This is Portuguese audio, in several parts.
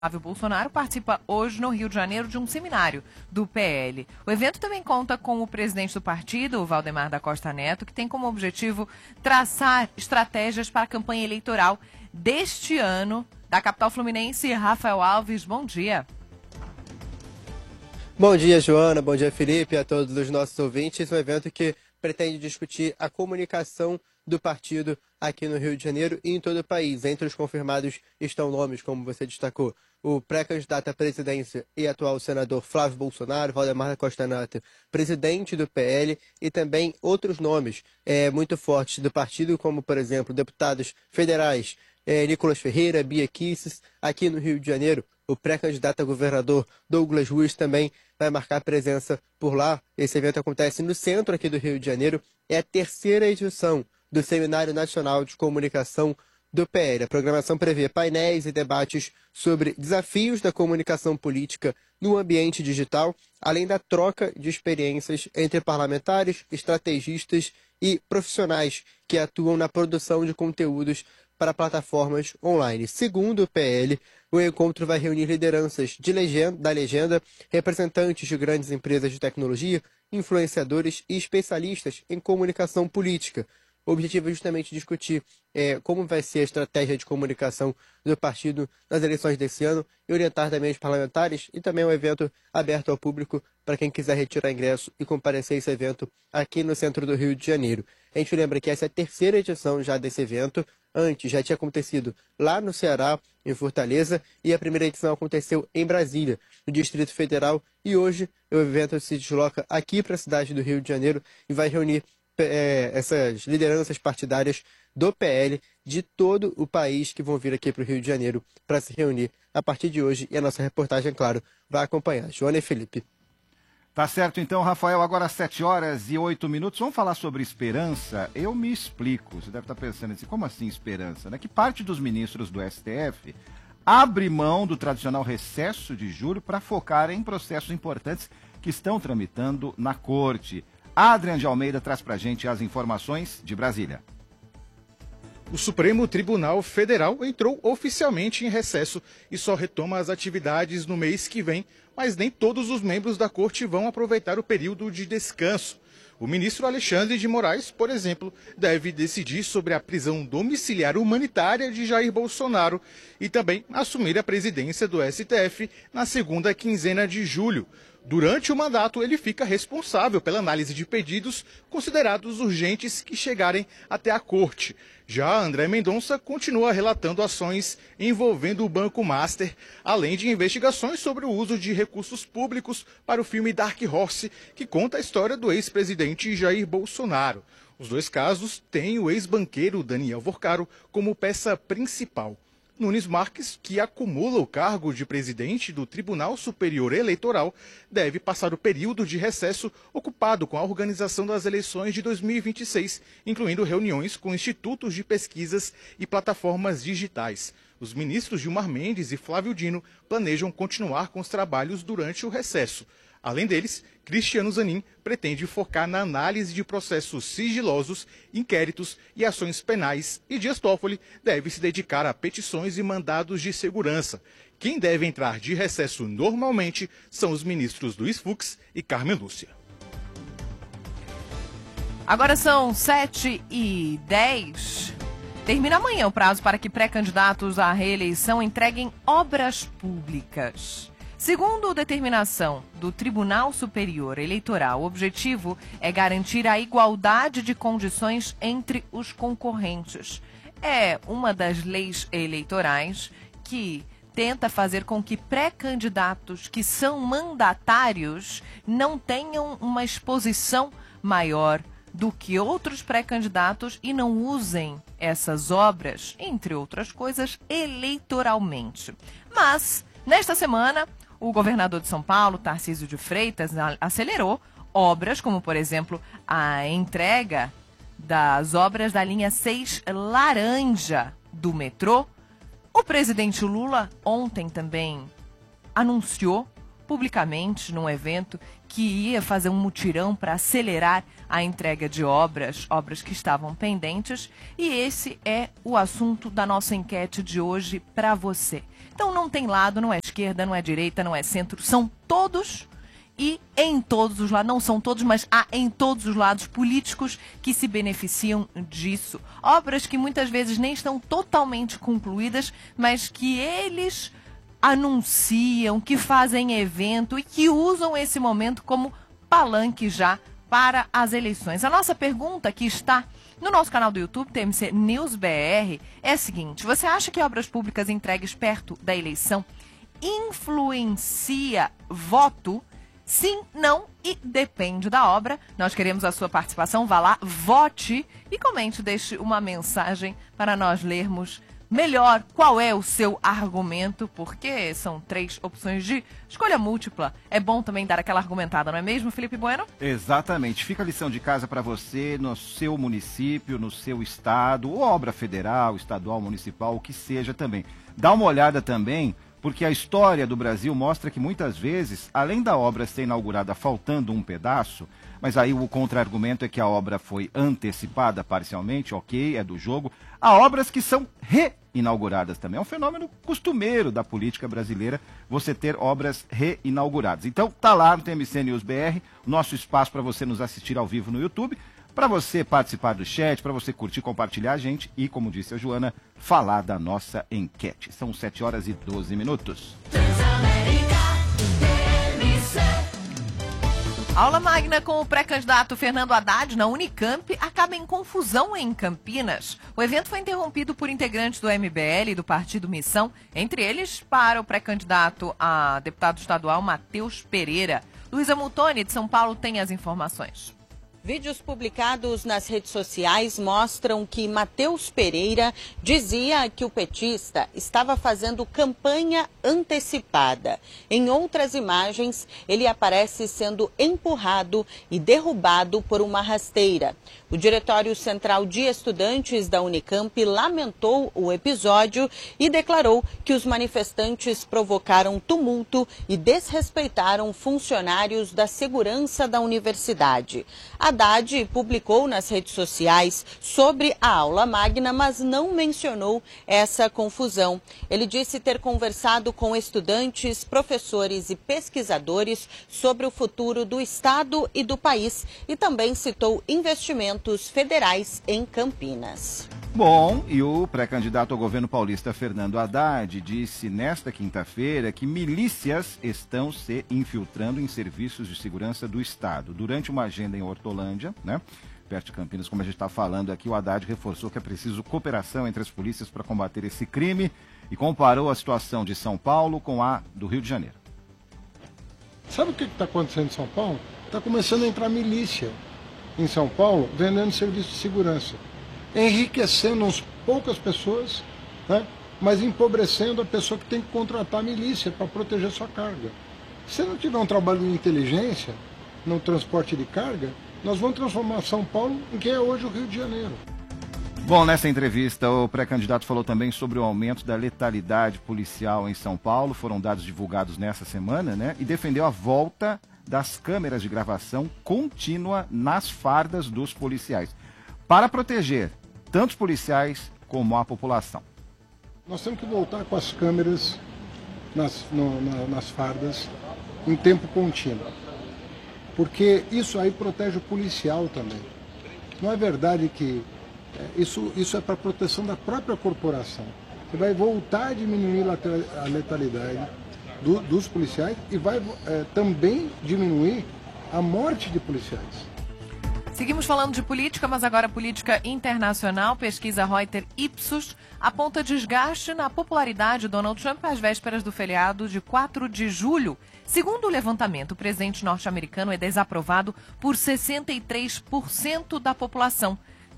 Flávio Bolsonaro participa hoje no Rio de Janeiro de um seminário do PL. O evento também conta com o presidente do partido, o Valdemar da Costa Neto, que tem como objetivo traçar estratégias para a campanha eleitoral deste ano. Da capital fluminense, Rafael Alves, bom dia. Bom dia, Joana, bom dia, Felipe, a todos os nossos ouvintes. Um evento que pretende discutir a comunicação do partido aqui no Rio de Janeiro e em todo o país. Entre os confirmados estão nomes, como você destacou, o pré-candidato à presidência e atual senador Flávio Bolsonaro, Valdemar da Costa Neto, presidente do PL, e também outros nomes muito fortes do partido, como, por exemplo, deputados federais Nicolas Ferreira, Bia Kicis. Aqui no Rio de Janeiro, o pré-candidato a governador Douglas Ruiz também vai marcar presença por lá. Esse evento acontece no centro aqui do Rio de Janeiro. É a terceira edição do Seminário Nacional de Comunicação do PL. A programação prevê painéis e debates sobre desafios da comunicação política no ambiente digital, além da troca de experiências entre parlamentares, estrategistas e profissionais que atuam na produção de conteúdos para plataformas online. Segundo o PL, o encontro vai reunir lideranças da legenda, representantes de grandes empresas de tecnologia, influenciadores e especialistas em comunicação política. O objetivo é justamente discutir como vai ser a estratégia de comunicação do partido nas eleições desse ano e orientar também os parlamentares, e também um evento aberto ao público para quem quiser retirar ingresso e comparecer a esse evento aqui no centro do Rio de Janeiro. A gente lembra que essa é a terceira edição já desse evento. Antes já tinha acontecido lá no Ceará, em Fortaleza, e a primeira edição aconteceu em Brasília, no Distrito Federal, e hoje o evento se desloca aqui para a cidade do Rio de Janeiro e vai reunir essas lideranças partidárias do PL de todo o país que vão vir aqui para o Rio de Janeiro para se reunir a partir de hoje, e a nossa reportagem, claro, vai acompanhar. Joana e Felipe. Tá certo então, Rafael, agora às 7h08. Vamos falar sobre esperança? Eu me explico. Você deve estar pensando assim, como assim esperança? Né? Que parte dos ministros do STF abre mão do tradicional recesso de julho para focar em processos importantes que estão tramitando na corte. Adrian de Almeida traz pra gente as informações de Brasília. O Supremo Tribunal Federal entrou oficialmente em recesso e só retoma as atividades no mês que vem, mas nem todos os membros da corte vão aproveitar o período de descanso. O ministro Alexandre de Moraes, por exemplo, deve decidir sobre a prisão domiciliar humanitária de Jair Bolsonaro e também assumir a presidência do STF na segunda quinzena de julho. Durante o mandato, ele fica responsável pela análise de pedidos considerados urgentes que chegarem até a corte. Já André Mendonça continua relatando ações envolvendo o Banco Master, além de investigações sobre o uso de recursos públicos para o filme Dark Horse, que conta a história do ex-presidente Jair Bolsonaro. Os dois casos têm o ex-banqueiro Daniel Vorcaro como peça principal. Nunes Marques, que acumula o cargo de presidente do Tribunal Superior Eleitoral, deve passar o período de recesso ocupado com a organização das eleições de 2026, incluindo reuniões com institutos de pesquisas e plataformas digitais. Os ministros Gilmar Mendes e Flávio Dino planejam continuar com os trabalhos durante o recesso. Além deles, Cristiano Zanin pretende focar na análise de processos sigilosos, inquéritos e ações penais, e Dias Toffoli deve se dedicar a petições e mandados de segurança. Quem deve entrar de recesso normalmente são os ministros Luiz Fux e Carmen Lúcia. Agora são 7h10. Termina amanhã o prazo para que pré-candidatos à reeleição entreguem obras públicas. Segundo determinação do Tribunal Superior Eleitoral, o objetivo é garantir a igualdade de condições entre os concorrentes. É uma das leis eleitorais que tenta fazer com que pré-candidatos que são mandatários não tenham uma exposição maior do que outros pré-candidatos e não usem essas obras, entre outras coisas, eleitoralmente. Mas, nesta semana, o governador de São Paulo, Tarcísio de Freitas, acelerou obras como, por exemplo, a entrega das obras da linha 6 laranja do metrô. O presidente Lula ontem também anunciou publicamente num evento que ia fazer um mutirão para acelerar a entrega de obras que estavam pendentes, e esse é o assunto da nossa enquete de hoje para você. Então não tem lado, não é esquerda, não é direita, não é centro, são todos e em todos os lados, não são todos, mas há em todos os lados políticos que se beneficiam disso. Obras que muitas vezes nem estão totalmente concluídas, mas que eles anunciam, que fazem evento e que usam esse momento como palanque já para as eleições. A nossa pergunta que está no nosso canal do YouTube, TMC News BR, é a seguinte: você acha que obras públicas entregues perto da eleição influencia voto? Sim, não e depende da obra. Nós queremos a sua participação. Vá lá, vote e comente, deixe uma mensagem para nós lermos melhor qual é o seu argumento, porque são 3 opções de escolha múltipla. É bom também dar aquela argumentada, não é mesmo, Felipe Bueno? Exatamente. Fica a lição de casa para você, no seu município, no seu estado, ou obra federal, estadual, municipal, o que seja também. Dá uma olhada também, porque a história do Brasil mostra que muitas vezes, além da obra ser inaugurada faltando um pedaço, mas aí o contra-argumento é que a obra foi antecipada parcialmente, ok, é do jogo. Há obras que são reinauguradas também. É um fenômeno costumeiro da política brasileira você ter obras reinauguradas. Então tá lá no TMC News BR, nosso espaço para você nos assistir ao vivo no YouTube, para você participar do chat, para você curtir, compartilhar a gente e, como disse a Joana, falar da nossa enquete. São 7h12. Aula magna com o pré-candidato Fernando Haddad na Unicamp acaba em confusão em Campinas. O evento foi interrompido por integrantes do MBL e do Partido Missão, entre eles para o pré-candidato a deputado estadual Matheus Pereira. Luísa Multoni, de São Paulo, tem as informações. Vídeos publicados nas redes sociais mostram que Matheus Pereira dizia que o petista estava fazendo campanha antecipada. Em outras imagens, ele aparece sendo empurrado e derrubado por uma rasteira. O Diretório Central de Estudantes da Unicamp lamentou o episódio e declarou que os manifestantes provocaram tumulto e desrespeitaram funcionários da segurança da universidade. Haddad publicou nas redes sociais sobre a aula magna, mas não mencionou essa confusão. Ele disse ter conversado com estudantes, professores e pesquisadores sobre o futuro do Estado e do país e também citou investimentos federais em Campinas. Bom, e o pré-candidato ao governo paulista Fernando Haddad disse nesta quinta-feira que milícias estão se infiltrando em serviços de segurança do Estado. Durante uma agenda em Hortolândia, né, perto de Campinas, como a gente está falando aqui, o Haddad reforçou que é preciso cooperação entre as polícias para combater esse crime e comparou a situação de São Paulo com a do Rio de Janeiro. Sabe o que está acontecendo em São Paulo? Está começando a entrar milícia em São Paulo vendendo serviço de segurança, enriquecendo uns poucas pessoas, né, mas empobrecendo a pessoa que tem que contratar a milícia para proteger sua carga. Se não tiver um trabalho de inteligência no transporte de carga, nós vamos transformar São Paulo em que é hoje o Rio de Janeiro. Bom, nessa entrevista, o pré-candidato falou também sobre o aumento da letalidade policial em São Paulo, foram dados divulgados nessa semana, né? E defendeu a volta das câmeras de gravação contínua nas fardas dos policiais, para proteger tanto os policiais como a população. Nós temos que voltar com as câmeras nas fardas em tempo contínuo, porque isso aí protege o policial também. Não é verdade que isso é para proteção da própria corporação. Você vai voltar a diminuir a letalidade dos policiais e vai também diminuir a morte de policiais. Seguimos falando de política, mas agora política internacional. Pesquisa Reuters Ipsos aponta desgaste na popularidade de Donald Trump às vésperas do feriado de 4 de julho. Segundo o levantamento, o presidente norte-americano é desaprovado por 63% da população.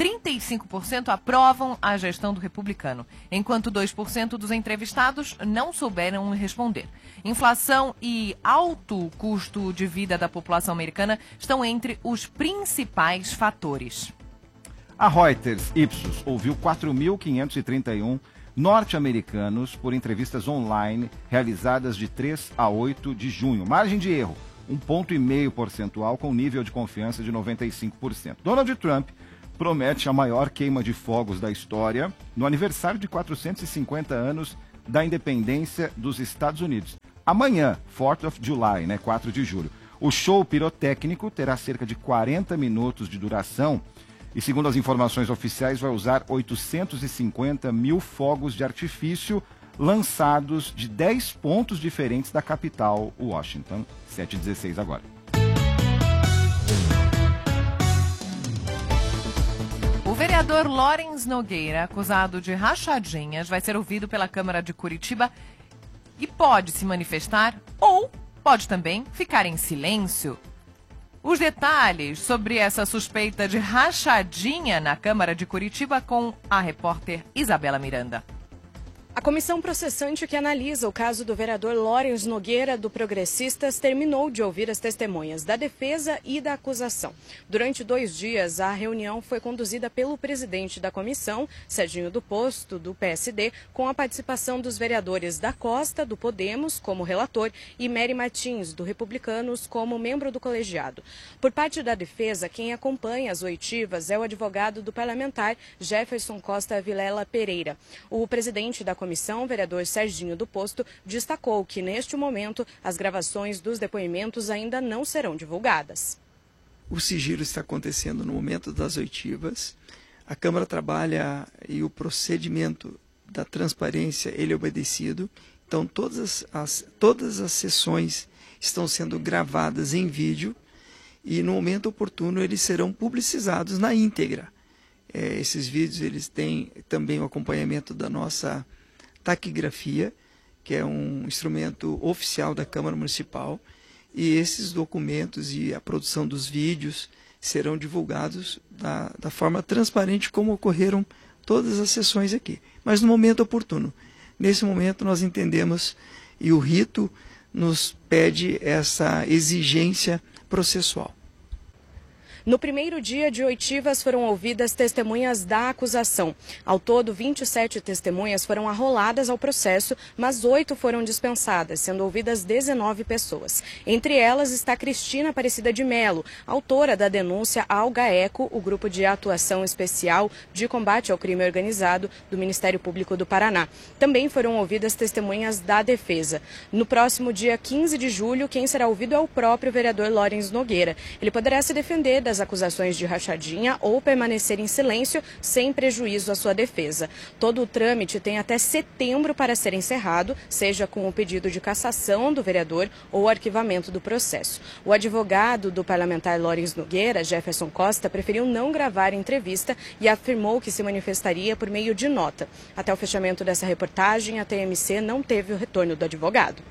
35% aprovam a gestão do republicano, enquanto 2% dos entrevistados não souberam responder. Inflação e alto custo de vida da população americana estão entre os principais fatores. A Reuters Ipsos ouviu 4.531 norte-americanos por entrevistas online realizadas de 3 a 8 de junho. Margem de erro, 1,5 ponto percentual com nível de confiança de 95%. Donald Trump promete a maior queima de fogos da história no aniversário de 450 anos da independência dos Estados Unidos. Amanhã, 4th of July, 4 de julho. O show pirotécnico terá cerca de 40 minutos de duração e, segundo as informações oficiais, vai usar 850 mil fogos de artifício lançados de 10 pontos diferentes da capital, Washington. 7h16 agora. O vereador Lawrence Nogueira, acusado de rachadinhas, vai ser ouvido pela Câmara de Curitiba e pode se manifestar ou pode também ficar em silêncio. Os detalhes sobre essa suspeita de rachadinha na Câmara de Curitiba com a repórter Isabela Miranda. A comissão processante que analisa o caso do vereador Lawrence Nogueira, do Progressistas, terminou de ouvir as testemunhas da defesa e da acusação. Durante 2 dias, a reunião foi conduzida pelo presidente da comissão, Serginho do Posto, do PSD, com a participação dos vereadores da Costa, do Podemos, como relator, e Mary Martins, do Republicanos, como membro do colegiado. Por parte da defesa, quem acompanha as oitivas é o advogado do parlamentar Jefferson Costa Vilela Pereira. O presidente da comissão, vereador Serginho do Posto, destacou que, neste momento, as gravações dos depoimentos ainda não serão divulgadas. O sigilo está acontecendo no momento das oitivas. A Câmara trabalha e o procedimento da transparência, ele é obedecido. Então, todas as sessões estão sendo gravadas em vídeo e, no momento oportuno, eles serão publicizados na íntegra. Esses vídeos eles têm também o acompanhamento da nossa taquigrafia, que é um instrumento oficial da Câmara Municipal, e esses documentos e a produção dos vídeos serão divulgados da forma transparente como ocorreram todas as sessões aqui, mas no momento oportuno. Nesse momento nós entendemos e o rito nos pede essa exigência processual. No primeiro dia de oitivas foram ouvidas testemunhas da acusação. Ao todo, 27 testemunhas foram arroladas ao processo, mas 8 foram dispensadas, sendo ouvidas 19 pessoas. Entre elas está Cristina Aparecida de Melo, autora da denúncia ao GAECO, o Grupo de Atuação Especial de Combate ao Crime Organizado do Ministério Público do Paraná. Também foram ouvidas testemunhas da defesa. No próximo dia 15 de julho, quem será ouvido é o próprio vereador Lawrence Nogueira. Ele poderá se defender das acusações de rachadinha ou permanecer em silêncio sem prejuízo à sua defesa. Todo o trâmite tem até setembro para ser encerrado, seja com o pedido de cassação do vereador ou arquivamento do processo. O advogado do parlamentar Lawrence Nogueira, Jefferson Costa, preferiu não gravar a entrevista e afirmou que se manifestaria por meio de nota. Até o fechamento dessa reportagem, a TMC não teve o retorno do advogado.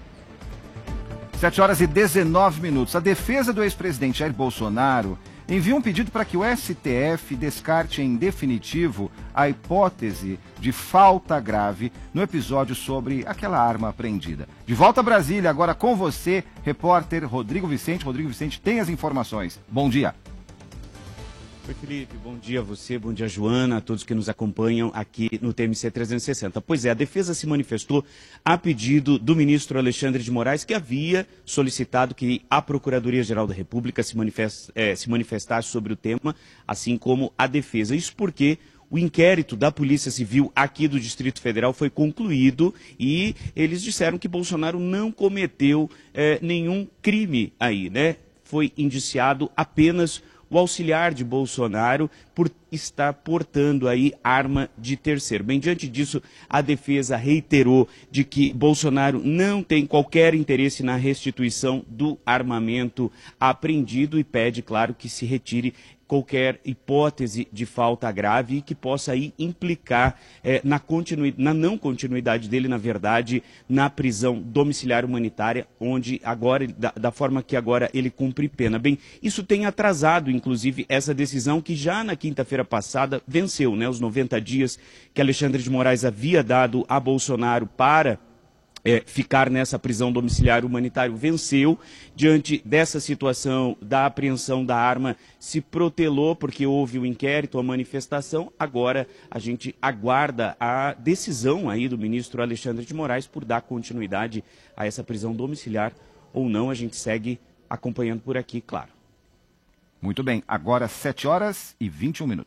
7h19. A defesa do ex-presidente Jair Bolsonaro envia um pedido para que o STF descarte em definitivo a hipótese de falta grave no episódio sobre aquela arma apreendida. De volta a Brasília, agora com você, repórter Rodrigo Vicente. Rodrigo Vicente tem as informações. Bom dia. Oi, Felipe, bom dia a você, bom dia a Joana, a todos que nos acompanham aqui no TMC 360. Pois é, a defesa se manifestou a pedido do ministro Alexandre de Moraes, que havia solicitado que a Procuradoria-Geral da República se manifestasse sobre o tema, assim como a defesa. Isso porque o inquérito da Polícia Civil aqui do Distrito Federal foi concluído e eles disseram que Bolsonaro não cometeu nenhum crime aí, né? Foi indiciado apenas o auxiliar de Bolsonaro por estar portando aí arma de terceiro. Bem, diante disso, a defesa reiterou de que Bolsonaro não tem qualquer interesse na restituição do armamento apreendido e pede, claro, que se retire qualquer hipótese de falta grave e que possa aí implicar na não continuidade dele, na verdade, na prisão domiciliar humanitária, onde agora, da forma que agora ele cumpre pena. Bem, isso tem atrasado, inclusive, essa decisão que já na quinta-feira passada venceu, né, os 90 dias que Alexandre de Moraes havia dado a Bolsonaro para ficar nessa prisão domiciliar humanitária venceu. Diante dessa situação da apreensão da arma, se protelou porque houve o inquérito, a manifestação. Agora a gente aguarda a decisão aí do ministro Alexandre de Moraes por dar continuidade a essa prisão domiciliar ou não. A gente segue acompanhando por aqui, claro. Muito bem, agora 7h21.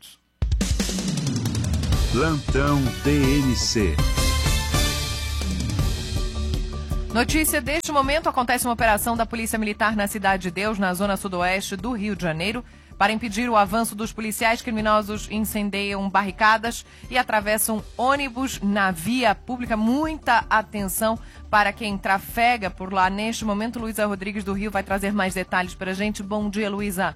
Plantão TMC. Notícia deste momento: acontece uma operação da Polícia Militar na Cidade de Deus, na zona sudoeste do Rio de Janeiro. Para impedir o avanço dos policiais, criminosos incendeiam barricadas e atravessam ônibus na via pública. Muita atenção para quem trafega por lá neste momento. Luísa Rodrigues do Rio vai trazer mais detalhes para a gente. Bom dia, Luísa.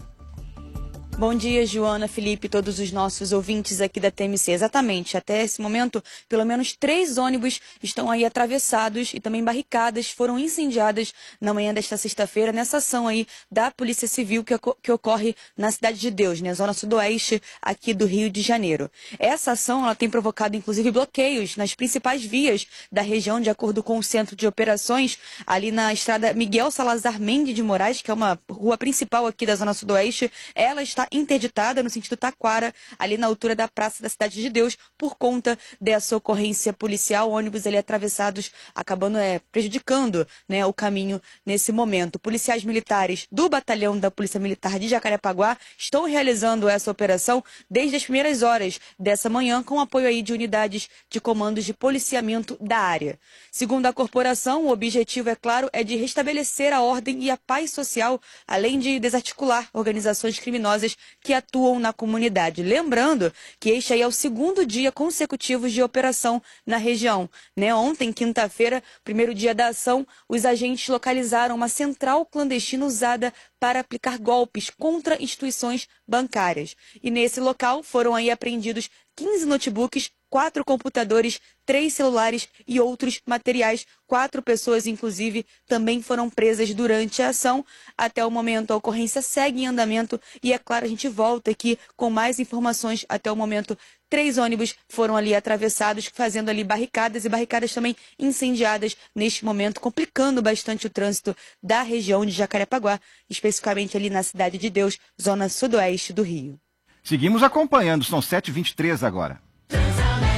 Bom dia, Joana, Felipe, todos os nossos ouvintes aqui da TMC. Exatamente, até esse momento, pelo menos 3 ônibus estão aí atravessados e também barricadas foram incendiadas na manhã desta sexta-feira, nessa ação aí da Polícia Civil que ocorre na Cidade de Deus, né, zona sudoeste aqui do Rio de Janeiro. Essa ação ela tem provocado, inclusive, bloqueios nas principais vias da região, de acordo com o Centro de Operações, ali na estrada Miguel Salazar Mendes de Moraes, que é uma rua principal aqui da zona sudoeste. Ela está interditada no sentido Taquara, ali na altura da Praça da Cidade de Deus, por conta dessa ocorrência policial, ônibus ali atravessados, acabando prejudicando, né, o caminho nesse momento. Policiais militares do Batalhão da Polícia Militar de Jacarepaguá estão realizando essa operação desde as primeiras horas dessa manhã, com apoio aí de unidades de comandos de policiamento da área. Segundo a corporação, o objetivo, é claro, é de restabelecer a ordem e a paz social, além de desarticular organizações criminosas que atuam na comunidade. Lembrando que este aí é o 2º dia consecutivo de operação na região, né? Ontem, quinta-feira, primeiro dia da ação, os agentes localizaram uma central clandestina usada para aplicar golpes contra instituições bancárias. E nesse local foram aí apreendidos 15 notebooks, 4 computadores, 3 celulares e outros materiais. 4 pessoas, inclusive, também foram presas durante a ação. Até o momento, a ocorrência segue em andamento e, é claro, a gente volta aqui com mais informações. Até o momento, 3 ônibus foram ali atravessados, fazendo ali barricadas e barricadas também incendiadas neste momento, complicando bastante o trânsito da região de Jacarepaguá, especificamente ali na Cidade de Deus, zona sudoeste do Rio. Seguimos acompanhando, são 7h23 agora.